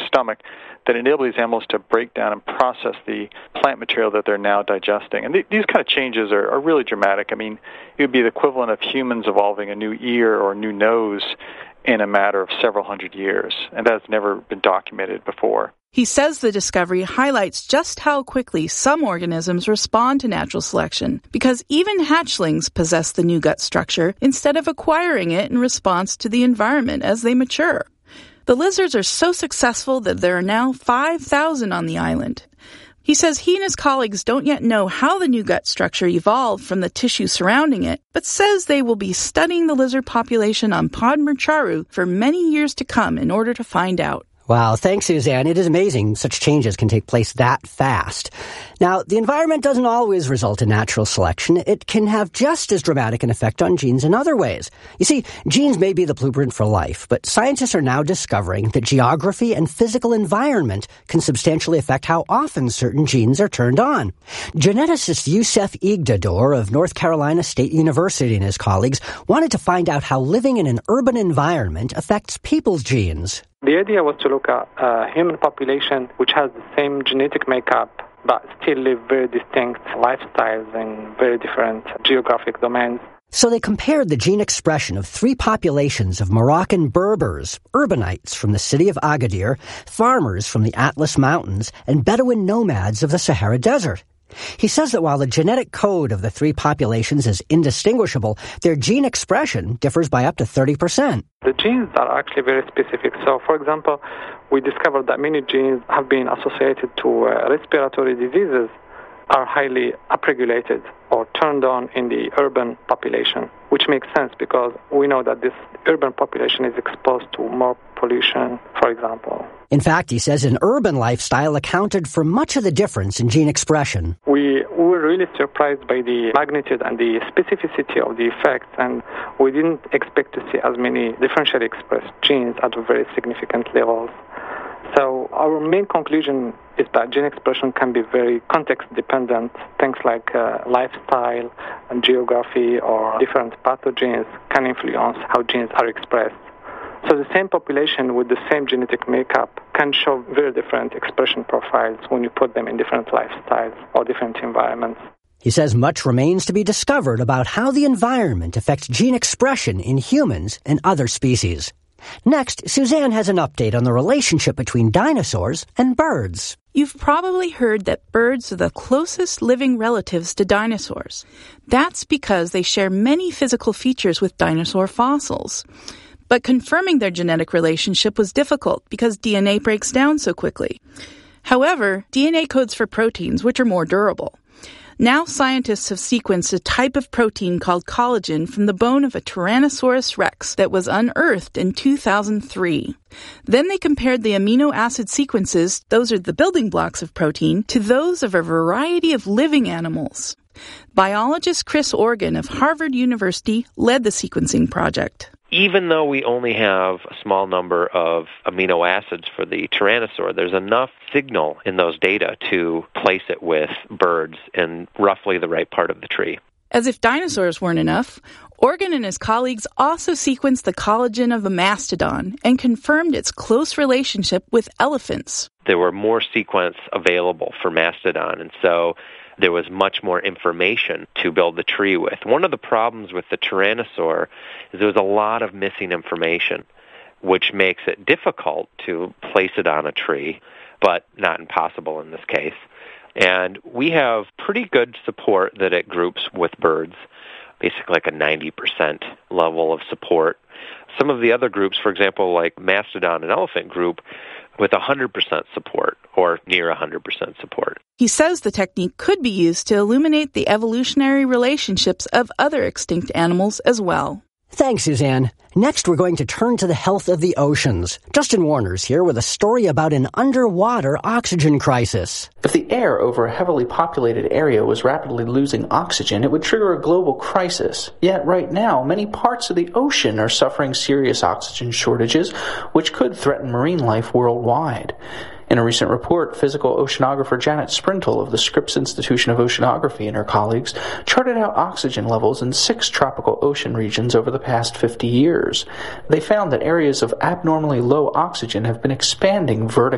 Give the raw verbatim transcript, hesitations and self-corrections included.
stomach that enable these animals to break down and process the plant material that they're now digesting. And th- these kind of changes are, are really dramatic. I mean, it would be the equivalent of humans evolving a new ear or a new nose in a matter of several hundred years, and that's never been documented before. He says the discovery highlights just how quickly some organisms respond to natural selection, because even hatchlings possess the new gut structure instead of acquiring it in response to the environment as they mature. The lizards are so successful that there are now five thousand on the island. He says he and his colleagues don't yet know how the new gut structure evolved from the tissue surrounding it, but says they will be studying the lizard population on Padmurcharu for many years to come in order to find out. Wow, thanks, Suzanne. It is amazing such changes can take place that fast. Now, the environment doesn't always result in natural selection. It can have just as dramatic an effect on genes in other ways. You see, genes may be the blueprint for life, but scientists are now discovering that geography and physical environment can substantially affect how often certain genes are turned on. Geneticist Youssef Igdador of North Carolina State University and his colleagues wanted to find out how living in an urban environment affects people's genes. The idea was to look at a human population which has the same genetic makeup but still live very distinct lifestyles in very different geographic domains. So they compared the gene expression of three populations of Moroccan Berbers, urbanites from the city of Agadir, farmers from the Atlas Mountains, and Bedouin nomads of the Sahara Desert. He says that while the genetic code of the three populations is indistinguishable, their gene expression differs by up to thirty percent. The genes are actually very specific. So, for example, we discovered that many genes have been associated to uh, respiratory diseases are highly upregulated or turned on in the urban population, which makes sense because we know that this urban population is exposed to more pollution, for example. In fact, he says an urban lifestyle accounted for much of the difference in gene expression. We were really surprised by the magnitude and the specificity of the effects, and we didn't expect to see as many differentially expressed genes at very significant levels. So our main conclusion is that gene expression can be very context-dependent. Things like uh, lifestyle and geography or different pathogens can influence how genes are expressed. So the same population with the same genetic makeup can show very different expression profiles when you put them in different lifestyles or different environments. He says much remains to be discovered about how the environment affects gene expression in humans and other species. Next, Suzanne has an update on the relationship between dinosaurs and birds. You've probably heard that birds are the closest living relatives to dinosaurs. That's because they share many physical features with dinosaur fossils. But confirming their genetic relationship was difficult because D N A breaks down so quickly. However, D N A codes for proteins, which are more durable. Now scientists have sequenced a type of protein called collagen from the bone of a Tyrannosaurus rex that was unearthed in two thousand three. Then they compared the amino acid sequences, those are the building blocks of protein, to those of a variety of living animals. Biologist Chris Organ of Harvard University led the sequencing project. Even though we only have a small number of amino acids for the Tyrannosaur, there's enough signal in those data to place it with birds in roughly the right part of the tree. As if dinosaurs weren't enough, Organ and his colleagues also sequenced the collagen of a mastodon and confirmed its close relationship with elephants. There were more sequence available for mastodon, and so there was much more information to build the tree with. One of the problems with the Tyrannosaur is there was a lot of missing information, which makes it difficult to place it on a tree, but not impossible in this case. And we have pretty good support that it groups with birds, basically like a ninety percent level of support. Some of the other groups, for example, like mastodon and elephant group, with one hundred percent support or near one hundred percent support. He says the technique could be used to illuminate the evolutionary relationships of other extinct animals as well. Thanks, Suzanne. Next, we're going to turn to the health of the oceans. Justin Warner's here with a story about an underwater oxygen crisis. If the air over a heavily populated area was rapidly losing oxygen, it would trigger a global crisis. Yet right now, many parts of the ocean are suffering serious oxygen shortages, which could threaten marine life worldwide. In a recent report, physical oceanographer Janet Sprintle of the Scripps Institution of Oceanography and her colleagues charted out oxygen levels in six tropical ocean regions over the past fifty years. They found that areas of abnormally low oxygen have been expanding vertically.